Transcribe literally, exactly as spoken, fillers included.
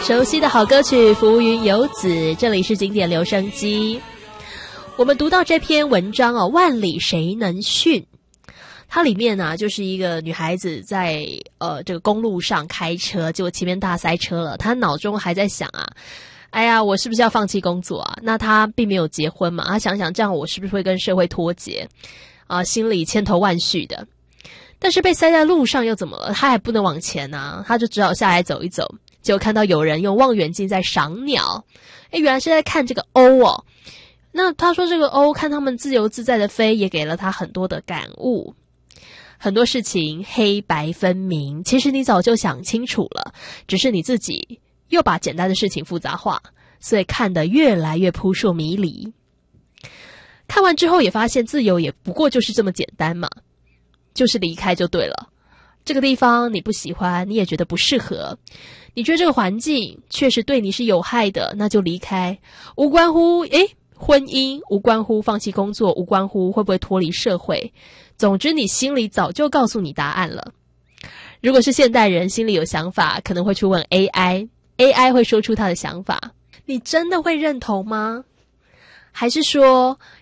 熟悉的好歌曲浮云游子，这里是经典留声机。我们读到这篇文章哦，万里谁能驯，它里面呢、啊、就是一个女孩子在呃这个公路上开车，结果前面大塞车了，她脑中还在想啊，哎呀，我是不是要放弃工作啊？那她并没有结婚嘛，她想想这样我是不是会跟社会脱节啊？心里千头万绪的。但是被塞在路上又怎么了？她还不能往前啊，她就只好下来走一走。结果看到有人用望远镜在赏鸟，诶，原来是在看这个鸥哦。那他说这个鸥看他们自由自在的飞，也给了他很多的感悟。很多事情黑白分明，其实你早就想清楚了，只是你自己又把简单的事情复杂化，所以看得越来越扑朔迷离。看完之后也发现自由也不过就是这么简单嘛，就是离开就对了。这个地方你不喜欢，你也觉得不适合，你觉得这个环境确实对你是有害的，那就离开，无关乎诶婚姻，无关乎放弃工作，无关乎会不会脱离社会。总之你心里早就告诉你答案了。如果是现代人心里有想法，可能会去问 A I， A I 会说出他的想法，你真的会认同吗？还是说